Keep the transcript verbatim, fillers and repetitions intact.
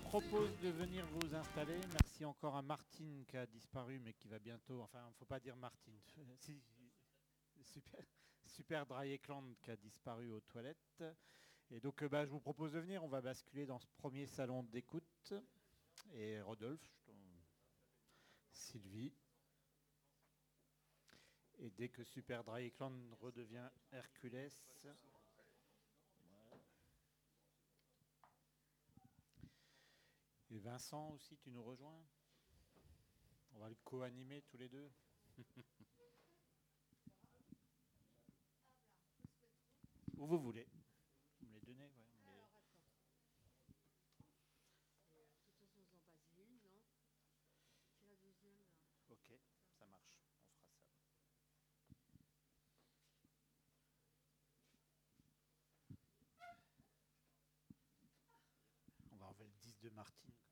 propose de venir vous installer. Merci encore à Martine qui a disparu mais qui va bientôt, enfin il ne faut pas dire Martine, si, super, super Dry Eckland qui a disparu aux toilettes. Et donc bah, je vous propose de venir, on va basculer dans ce premier salon d'écoute. Et Rodolphe, Sylvie. Et dès que Super Dry Eckland redevient Hercules, et Vincent aussi, tu nous rejoins. On va le co-animer tous les deux. Où vous voulez. Vous me les donnez, ouais, les... Alors, attends. Et, euh, de toute façon, ils n'ont pas une, non? C'est la deuxième, là. Ok, ça marche. On fera ça. On va enlever le dix de Martine.